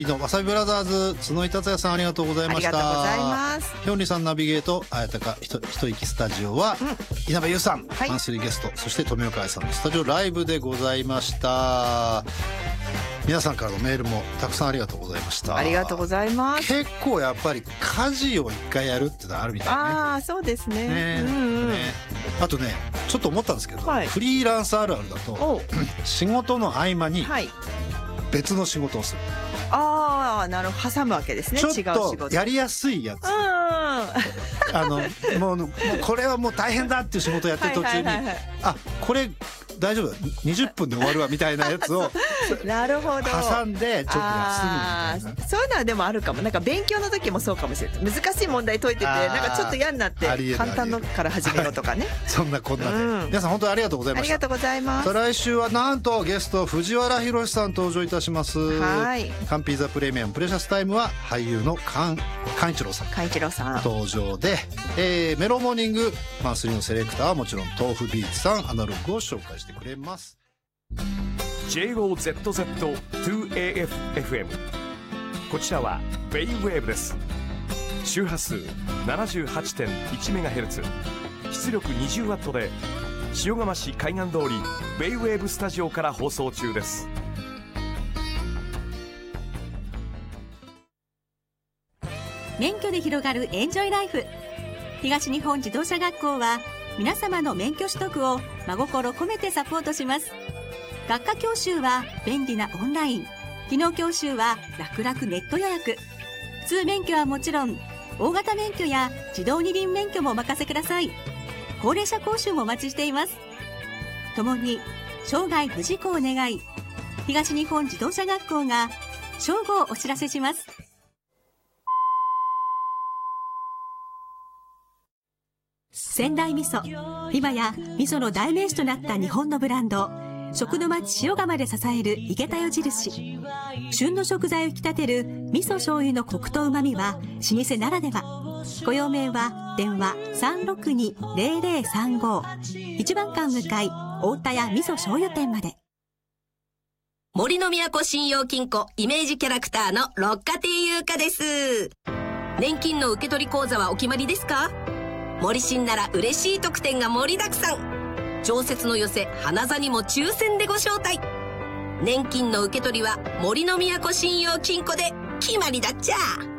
わさびブラザーズ角井達也さん、ありがとうございました。 ありがとうございます。 ひょんりさんナビゲート、あやたかひと息スタジオは、稲葉優さん、マンスリーゲスト、そして富岡愛さんのスタジオライブでございました。皆さんからのメールもたくさんありがとうございました。 ありがとうございます。 結構やっぱり家事を一回やるってのあるみたいね。 ああ、そうですね。 あとね、ちょっと思ったんですけど、 はい、 フリーランスあるあるだと仕事の合間に別の仕事をする。 ああ、なるほど、挟むわけですね。 ちょっとやりやすいやつ。もうこれはもう大変だっていう仕事やってる途中に、あ、これ大丈夫20分で終わるわみたいなやつをなるほど挟んでちょっと休むみたいな。 そういうのはでもあるかも。なんか勉強の時もそうかもしれない。難しい問題解いててなんかちょっと嫌になって簡単のから始めろとかね。そんなこんなで、皆さん本当にありがとうございました。ありがとうございます。来週はなんとゲスト藤原宏さん登場いたします。はい。カンピーザプレミアムプレシャスタイムは俳優の菅一郎さん登場で、メロモーニングマンスリーのセレクターはもちろん豆腐ビーツさんアナログを紹介してくれます。 JOZZ2AFFM こちらはベイウェーブです。周波数 78.1MHz 出力 20W で塩釜市海岸通りベイウェーブスタジオから放送中です。 免許で広がるエンジョイライフ。東日本自動車学校は皆様の免許取得を真心込めてサポートします。学科教習は便利なオンライン、技能教習は楽々ネット予約、通免許はもちろん大型免許や自動二輪免許もお任せください。高齢者講習もお待ちしています。共に生涯無事故を願い、東日本自動車学校が正午をお知らせします。仙台味噌、今や味噌の代名詞となった日本のブランド、食の町塩釜で支える井桁代印。旬の食材を引き立てる味噌醤油のコクと旨味は老舗ならでは。ご用命は電話 362-0035 一番館向かい大田屋味噌醤油店まで。 森の都信用金庫イメージキャラクターの六花亭優香です。年金の受取口座はお決まりですか？森信なら嬉しい特典が盛りだくさん。常設の寄せ花座にも抽選でご招待。年金の受け取りは森の都信用金庫で決まりだっちゃ。